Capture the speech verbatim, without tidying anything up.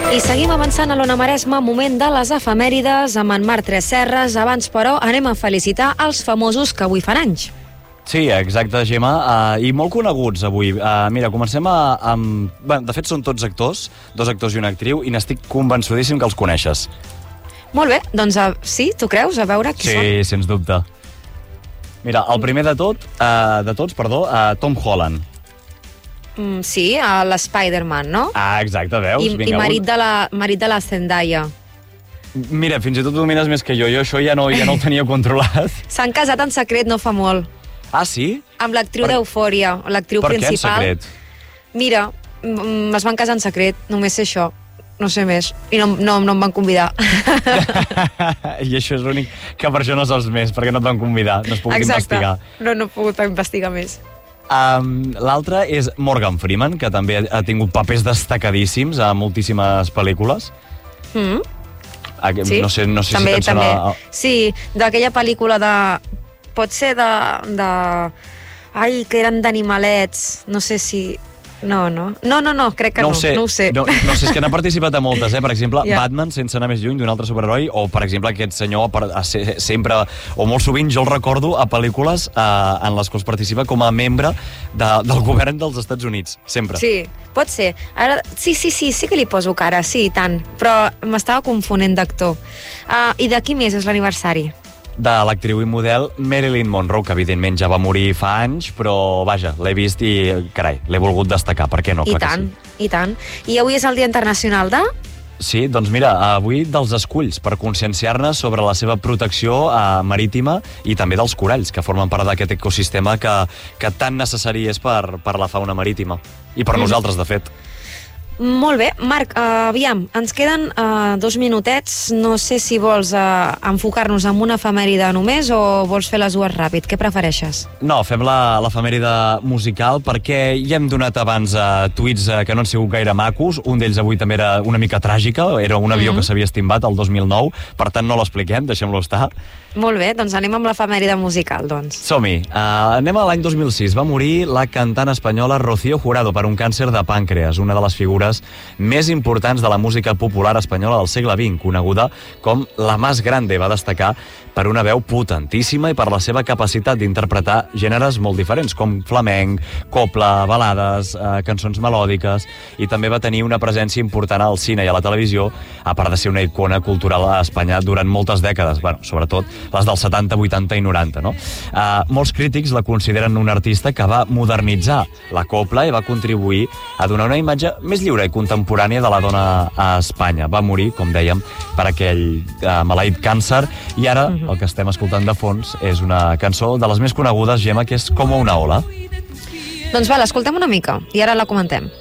I seguim avançant a l'Ona Maresma, moment de les efemèrides amb en Marc Tresserras. Abans, però, anem a felicitar els famosos que avui fan anys. Sí, exacte, Gemma, uh, i molt coneguts avui. Uh, mira, comencem a, amb... Bé, de fet, són tots actors, dos actors i una actriu, i n'estic convençudíssim que els coneixes. Molt bé, doncs uh, sí, tu creus? A veure qui sí, són. Sí, sens dubte. Mira, el primer de tot, uh, de tots, perdó, uh, Tom Holland. Mm, sí, a l'Spider-Man, no? Ah, exacte, veus? I, Vinga, i marit, de la, marit de la Zendaya. Mira, fins i tot ho mires més que jo. Jo això ja no, ja no ho tenia controlat. S'han casat en secret no fa molt. Ah, sí? Amb l'actriu per... d'Eufòria, l'actriu per principal. Per què en secret? Mira, mm, es van casar en secret, només sé això. No sé més. I no, no, no em van convidar. I això és l'únic que per això no saps més, perquè no et van convidar, no has pogut Exacte. investigar. No, no he pogut investigar més. Um, L'altre és Morgan Freeman, que també ha tingut papers destacadíssims a moltíssimes pel·lícules. Mm. Ah, Sí, no sé, no sé també, si te'n sona... també. Sí, d'aquella pel·lícula de... Pot ser de... de... Ai, que eren d'animalets. No sé si... No, no. No, no, no, crec que no. No ho sé. No ho sé. No, no sé, és que n'ha participat a moltes, eh? Per exemple, Ja. Batman, sense anar més lluny, d'un altre superheroi, o, per exemple, aquest senyor, per, a ser, sempre, o molt sovint, jo el recordo a pel·lícules eh, en les quals participa com a membre de, del govern dels Estats Units, sempre. Sí, pot ser. Ara, sí, sí, sí, sí que li poso cara, sí, i tant. Però m'estava confonent d'actor. Uh, I de qui més és l'aniversari? De l'actriu i model Marilyn Monroe, que evidentment ja va morir fa anys, però vaja, l'he vist i, carai, l'he volgut destacar, per què no? I Clar tant, que sí. i tant. I avui és el Dia Internacional de... Sí, doncs mira, avui dels esculls, per conscienciar-ne sobre la seva protecció eh, marítima i també dels coralls, que formen part d'aquest ecosistema que, que tan necessari és per, per la fauna marítima. I per mm. nosaltres, de fet. Molt bé. Marc, uh, aviam, ens queden uh, dos minutets. No sé si vols uh, enfocar-nos en una efemèride només o vols fer les dues ràpid. Què prefereixes? No, fem l'efemèride musical perquè ja hem donat abans uh, tuits uh, que no han sigut gaire macos. Un d'ells avui també era una mica tràgica. Era un avió mm-hmm. que s'havia estimbat el dos mil nou. Per tant, no l'expliquem, deixem-lo estar. Molt bé, doncs anem amb l'efemèride musical, doncs. Som-hi. Uh, anem a l'any dos mil sis. Va morir la cantant espanyola Rocío Jurado per un càncer de pàncreas, una de les figures més importants de la música popular espanyola del segle vint, coneguda com la Más Grande. Va destacar per una veu potentíssima i per la seva capacitat d'interpretar gèneres molt diferents, com flamenc, copla, balades, eh, cançons melòdiques, i també va tenir una presència important al cine i a la televisió, a part de ser una icona cultural a Espanya durant moltes dècades, bueno, sobretot les dels setanta, vuitanta i noranta, no? Eh, molts crítics la consideren un artista que va modernitzar la copla i va contribuir a donar una imatge més lliure i contemporània de la dona a Espanya. Va morir, com dèiem, per aquell eh, maleït càncer, i ara el que estem escoltant de fons és una cançó de les més conegudes, Gemma, que és Como una ola. Doncs va, l'escoltem una mica i ara la comentem.